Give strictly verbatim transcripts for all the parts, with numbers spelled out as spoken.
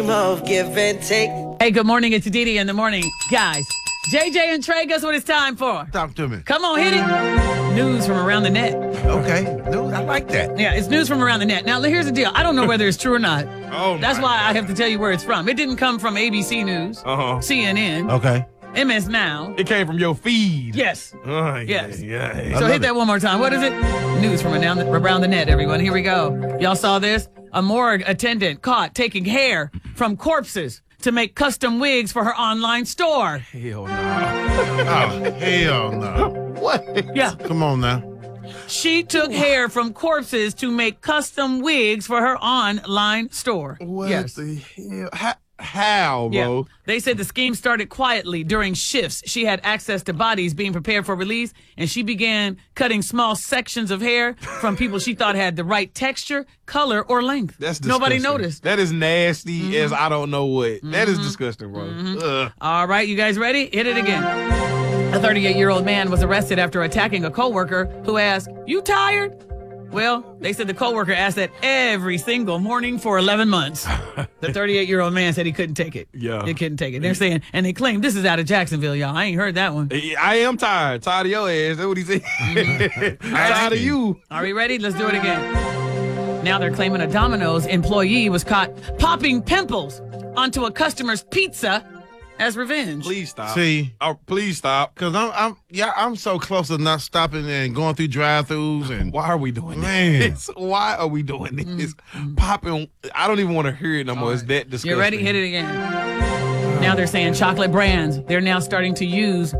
Of give and take. Hey, good morning. It's Didi in the morning. Guys, J J and Trey, guess what it's time for? Talk to me. Come on, hit it. News from around the net. Okay. Dude, I like that. Yeah, it's news from around the net. Now, here's the deal. I don't know whether it's true or not. Oh, That's my why God. I have to tell you where it's from. It didn't come from A B C News, Uh-huh. C N N, Okay. M S Now. It came from your feed. Yes. Oh, Yes. Yeah. I yeah. So love hit that it. one more time. What is it? News from around the, around the net, everyone. Here we go. Y'all saw this? A morgue attendant caught taking hair from corpses to make custom wigs for her online store. Hell no. Oh, hell no. What? Yeah. Come on now. She took hair from corpses to make custom wigs for her online store. What Yes. the hell? How, how Yeah. bro? They said the scheme started quietly during shifts. She had access to bodies being prepared for release, and she began cutting small sections of hair from people she thought had the right texture, color, or length. That's disgusting. Nobody noticed. That is nasty Mm-hmm. as I don't know what. That is disgusting, bro. Ugh. All right, you guys ready? Hit it again. A thirty-eight-year-old man was arrested after attacking a coworker who asked, "You tired?" Well, they said the coworker asked that every single morning for eleven months. The thirty-eight-year-old man said he couldn't take it. Yeah. He couldn't take it. They're saying, and they claim this is out of Jacksonville, y'all. I ain't heard that one. I am tired. Tired of your ass. That's what he said. Mm-hmm. Tired of you. Are we ready? Let's do it again. Now they're claiming a Domino's employee was caught popping pimples onto a customer's pizza as revenge. Please stop. See, Oh, please stop. because I'm, I'm, yeah, I'm so close to not stopping and going through drive-throughs and Why are we doing Man. this? Why are we doing this? Popping. I don't even want to hear it no more. It's that disgusting. You ready? Hit it again. Now they're saying chocolate brands, they're now starting to use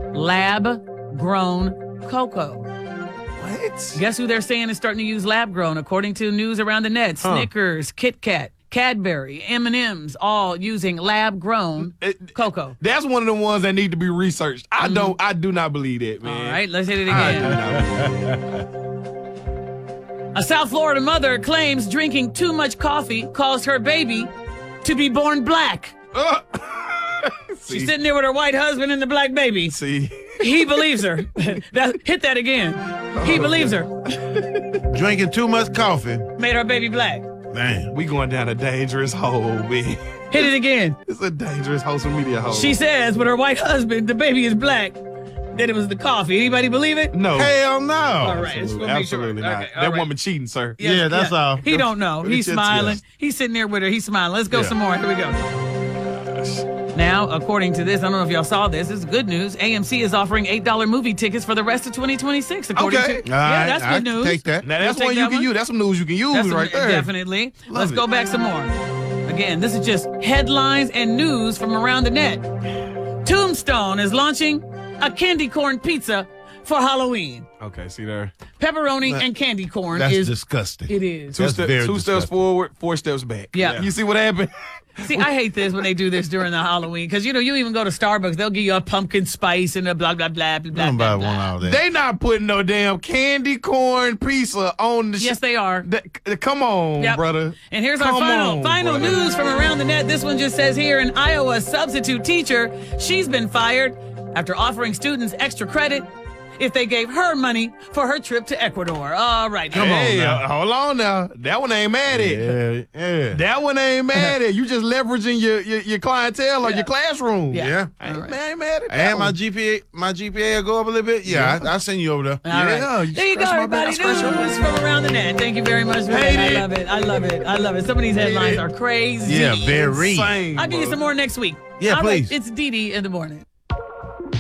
lab-grown cocoa. What? Guess who they're saying is starting to use lab-grown? According to news around the net, Huh. Snickers, Kit Kat, Cadbury, M and M's, all using lab-grown It- cocoa. That's one of the ones that need to be researched. I don't. I do not believe that, man. All right, let's hit it I do again. not believe A South Florida mother claims drinking too much coffee caused her baby to be born black. that. She's see, sitting there with her white husband and the black baby. see. He believes her. That, hit that again. He believes her. drinking too much coffee. Made her baby black. Man. We going down a dangerous hole, man. Hit it again. It's a dangerous social media hole. She says with her white husband, the baby is black. That it was the coffee. Anybody believe it? no. Hell no. All right, just Absolutely, wanna make sure. absolutely not. Okay, all that right. woman cheating, sir. Yeah, that's all. He don't know. He's It's- smiling. yes. He's sitting there with her. He's smiling. Let's go Yeah. some more. Here we go. Now, according to this, I don't know if y'all saw this. This is good news. A M C is offering eight dollar movie tickets for the rest of twenty twenty-six. According Okay. to All yeah, right, that's I good can news. Take that. Now that's You'll one take you that can one? use. That's some news you can use That's some- right there. Definitely. Love Let's it. go back some more. Again, this is just headlines and news from around the net. Tombstone is launching a candy corn pizza for Halloween. Okay, see there. Pepperoni That- and candy corn That's is disgusting. it is. Two, That's step, very two steps disgusting. forward, four steps back. Yeah. You see what happened? See, I hate this when they do this during the Halloween because you know you even go to Starbucks, they'll give you a pumpkin spice and a blah blah blah blah blah. Nobody blah, want blah. all that. They not putting no damn candy corn pizza on the. Yes, sh- they are. That- c- come on, Yep. brother. And here's our Come final on, final brother. news from around the net. This one just says here an Iowa substitute teacher, she's been fired after offering students extra credit if they gave her money for her trip to Ecuador. All right. Come on Hey, now. uh, hold on now. That one ain't mad at. Yeah, yeah. That one ain't mad at. You just leveraging your your, your clientele or Yeah. your classroom. Yeah. Yeah. I ain't, All right. man, I ain't mad at that And my one. G P A, my G P A will go up a little bit. Yeah, I, I'll send you over there. All Yeah, right. you There you go, scratch my back, everybody. I scratch your News from around the net. Thank you very much. For Hate that. I it. love it. I love it. I love it. Some of these headlines it. are crazy. Yeah, very. Insane, I'll give you bro. some more next week. Yeah, All right, please. it's Dee Dee in the morning.